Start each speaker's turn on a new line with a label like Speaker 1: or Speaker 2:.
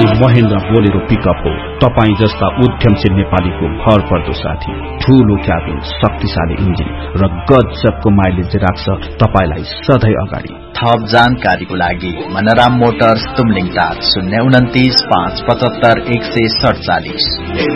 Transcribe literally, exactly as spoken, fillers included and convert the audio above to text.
Speaker 1: अनि Mahendra Bolero pickup हो तपाई जस्ता उद्यमशील नेपालीको भर पर्दो साथी। ठूलो क्याबिन, शक्तिशाली इन्जिन र गजबको माइलेज राख्छ तपाईलाई सधैँ अगाडि।
Speaker 2: थप जानकारीको लागि मनराम मोटर्स तुमलिङ टार शून्य उन्तिस पाँच पचहत्तर एक सय सडचालिस।